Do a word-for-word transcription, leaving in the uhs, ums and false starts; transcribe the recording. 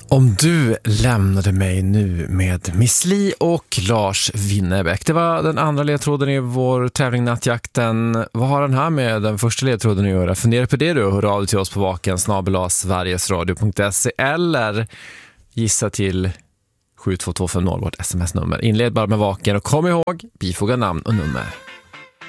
Om du lämnade mig nu med Miss Li och Lars Winnerbäck. Det var den andra ledtråden i vår tävling Nattjakten. Vad har den här med den första ledtråden att göra? Fundera på det du. Hör av dig till oss på vaken snabel-a sverigesradio punkt se eller gissa till sju två två fem noll vårt sms-nummer. Inled bara med vaken och kom ihåg, bifoga namn och nummer.